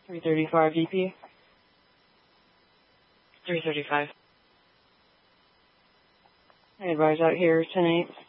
335 DP. 335. I advise out here, 10-8.